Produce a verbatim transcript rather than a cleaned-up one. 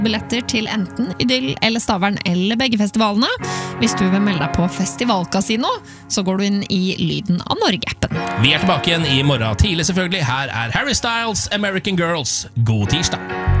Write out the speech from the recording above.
billetter til enten Idyll eller Stavern eller begge festivalene. Hvis du vil melde deg på Festivalkasino, så går du inn i Lyden av Norge-appen. Vi er tilbake igjen i morgen tidlig selvfølgelig. Her er Harry Styles, American Girls. God tirsdag!